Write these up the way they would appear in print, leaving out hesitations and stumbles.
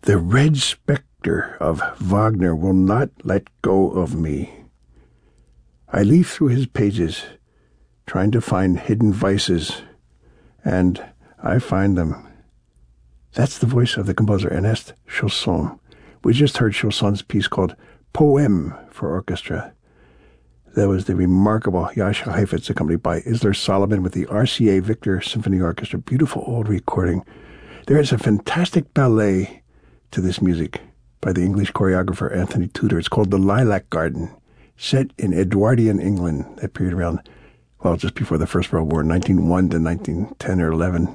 The red spectre of Wagner will not let go of me. I leaf through his pages, trying to find hidden vices, and I find them. That's the voice of the composer Ernest Chausson. We just heard Chausson's piece called Poème for Orchestra. That was the remarkable Jascha Heifetz, accompanied by Isler Solomon with the RCA Victor Symphony Orchestra. Beautiful old recording. There is a fantastic ballet to this music by the English choreographer Anthony Tudor. It's called The Lilac Garden, set in Edwardian England, that period around, well, just before the First World War, 1901 to 1910 or 11.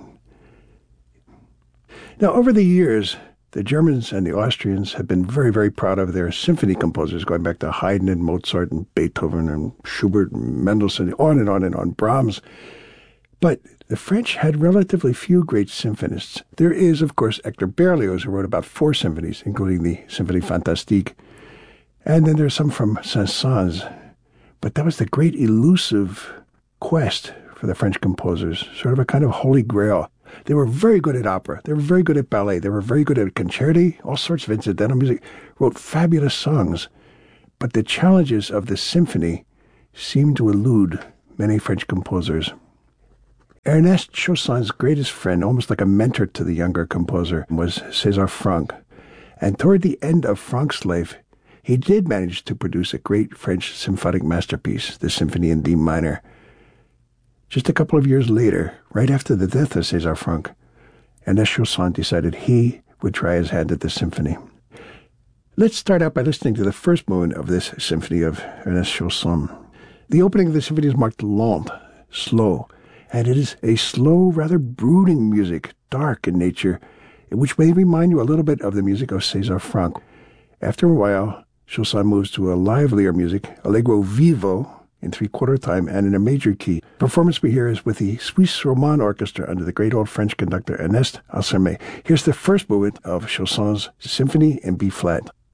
Now, over the years, the Germans and the Austrians have been very, very proud of their symphony composers, going back to Haydn and Mozart and Beethoven and Schubert and Mendelssohn, on and on and on, Brahms. But the French had relatively few great symphonists. There is, of course, Hector Berlioz, who wrote about 4 symphonies, including the Symphonie Fantastique. And then there's some from Saint-Saëns. But that was the great elusive quest for the French composers, sort of a kind of holy grail. They were very good at opera. They were very good at ballet. They were very good at concerti, all sorts of incidental music, wrote fabulous songs. But the challenges of the symphony seemed to elude many French composers. Ernest Chausson's greatest friend, almost like a mentor to the younger composer, was César Franck. And toward the end of Franck's life, he did manage to produce a great French symphonic masterpiece, the Symphony in D minor. Just a couple of years later, right after the death of César Franck, Ernest Chausson decided he would try his hand at the symphony. Let's start out by listening to the first movement of this symphony of Ernest Chausson. The opening of the symphony is marked lente, slow, and it is a slow, rather brooding music, dark in nature, which may remind you a little bit of the music of César Franck. After a while, Chausson moves to a livelier music, allegro vivo, in 3/4 time and in a major key. Performance we hear is with the Suisse Romande Orchestra under the great old French conductor Ernest Ansermet. Here's the first movement of Chausson's Symphony in B-flat.